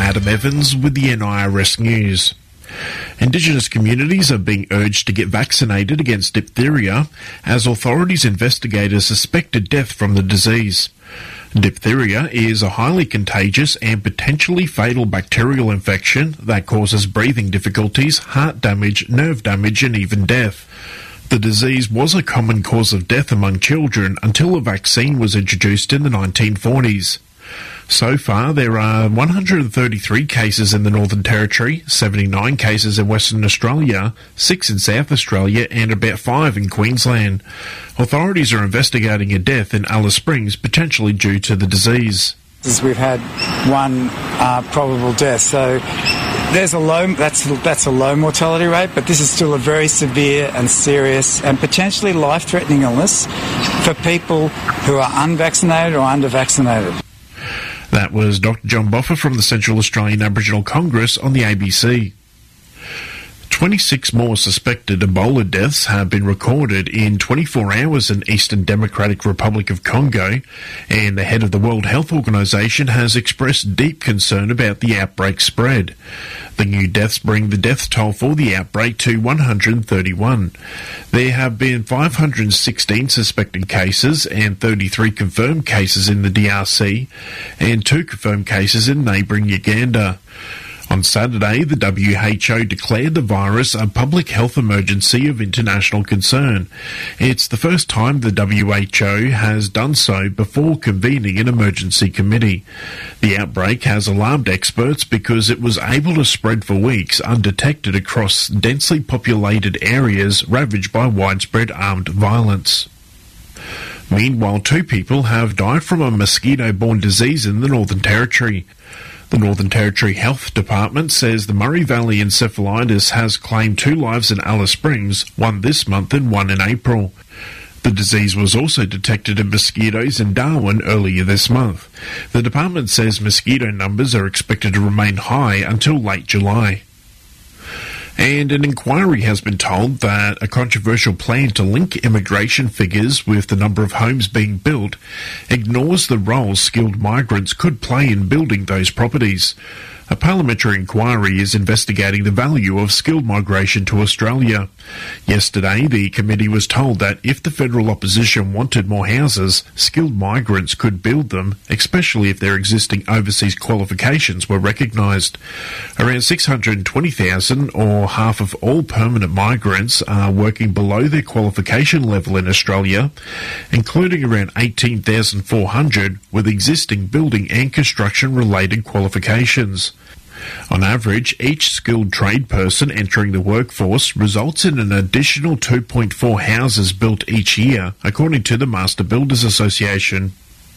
Adam Evans with the NIRS News. Indigenous communities are being urged to get vaccinated against diphtheria as authorities investigate a suspected death from the disease. Diphtheria is a highly contagious and potentially fatal bacterial infection that causes breathing difficulties, heart damage, nerve damage and even death. The disease was a common cause of death among children until a vaccine was introduced in the 1940s. So far, there are 133 cases in the Northern Territory, 79 cases in Western Australia, 6 in South Australia and about 5 in Queensland. Authorities are investigating a death in Alice Springs, potentially due to the disease. We've had one probable death, so there's a low, that's a low mortality rate, but this is still a very severe and serious and potentially life-threatening illness for people who are unvaccinated or under-vaccinated. That was Dr. John Boffa from the Central Australian Aboriginal Congress on the ABC. 26 more suspected Ebola deaths have been recorded in 24 hours in Eastern Democratic Republic of Congo, and the head of the World Health Organization has expressed deep concern about the outbreak spread. The new deaths bring the death toll for the outbreak to 131. There have been 516 suspected cases and 33 confirmed cases in the DRC, and 2 confirmed cases in neighbouring Uganda. On Saturday, the WHO declared the virus a public health emergency of international concern. It's the first time the WHO has done so before convening an emergency committee. The outbreak has alarmed experts because it was able to spread for weeks undetected across densely populated areas ravaged by widespread armed violence. Meanwhile, 2 people have died from a mosquito-borne disease in the Northern Territory. The Northern Territory Health Department says the Murray Valley encephalitis has claimed 2 lives in Alice Springs, one this month and one in April. The disease was also detected in mosquitoes in Darwin earlier this month. The department says mosquito numbers are expected to remain high until late July. And an inquiry has been told that a controversial plan to link immigration figures with the number of homes being built ignores the role skilled migrants could play in building those properties. A parliamentary inquiry is investigating the value of skilled migration to Australia. Yesterday, the committee was told that if the federal opposition wanted more houses, skilled migrants could build them, especially if their existing overseas qualifications were recognised. Around 620,000, or half of all permanent migrants, are working below their qualification level in Australia, including around 18,400 with existing building and construction-related qualifications. On average, each skilled trade person entering the workforce results in an additional 2.4 houses built each year, according to the Master Builders Association.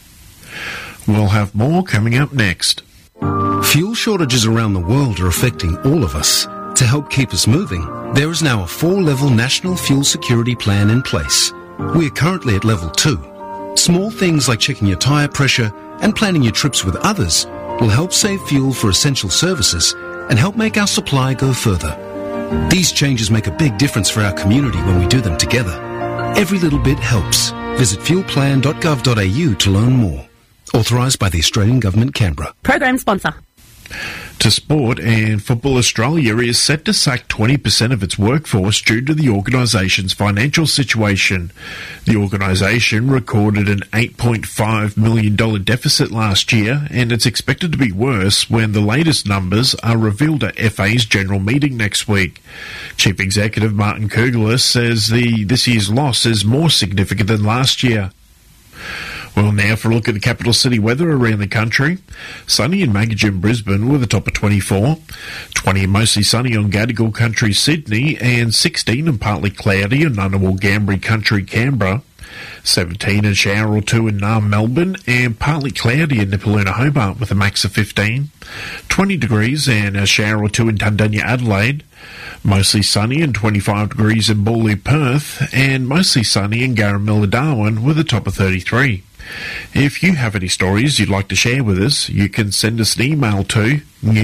We'll have more coming up next. Fuel shortages around the world are affecting all of us. To help keep us moving, there is now a 4-level national fuel security plan in place. We are currently at level 2. Small things like checking your tyre pressure and planning your trips with others will help save fuel for essential services and help make our supply go further. These changes make a big difference for our community when we do them together. Every little bit helps. Visit fuelplan.gov.au to learn more. Authorised by the Australian Government, Canberra. Program sponsor. To sport, and Football Australia is set to sack 20% of its workforce due to the organisation's financial situation. The organisation recorded an $8.5 million deficit last year, and it's expected to be worse when the latest numbers are revealed at FA's general meeting next week. Chief Executive Martin Kugler says this year's loss is more significant than last year. Well, now for a look at the capital city weather around the country. Sunny and Magogin, Brisbane with a top of 24. 20 and mostly sunny on Gadigal Country, Sydney, and 16 and partly cloudy on Ngunnawal, Gambri Country, Canberra. 17 and shower or 2 in Naarm, Melbourne, and partly cloudy in Nipaluna, Hobart with a max of 15. 20 degrees and a shower or 2 in Tundunya, Adelaide. Mostly sunny and 25 degrees in Bawley, Perth, and mostly sunny in Garamilla, Darwin with a top of 33. If you have any stories you'd like to share with us, you can send us an email to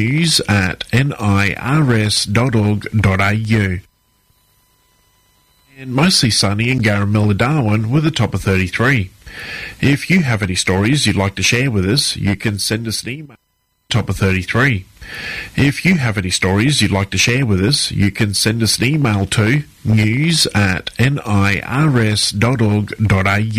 news@nirs.org.au. And mostly sunny in Garamilla, Darwin with a top of 33. If you have any stories you'd like to share with us, you can send us an email. top of 33. If you have any stories you'd like to share with us, you can send us an email to news@nirs.org.au.